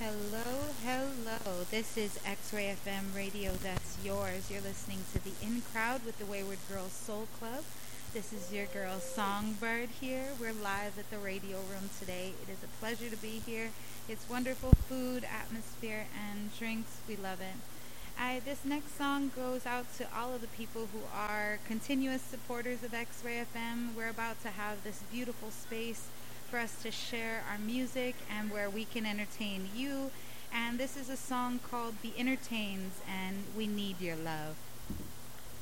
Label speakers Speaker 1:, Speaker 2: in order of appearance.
Speaker 1: Hello, hello. This is X-Ray FM Radio. That's yours. You're listening to the In Crowd with the Wayward Girls Soul Club. This is your girl Songbird here. We're live at the radio room today. It is a pleasure to be here. It's wonderful food, atmosphere, and drinks. We love it. This next song goes out to all of the people who are continuous supporters of X-Ray FM. We're about to have this beautiful space for us to share our music and where we can entertain you. And this is a song called The Entertains, and We Need Your Love.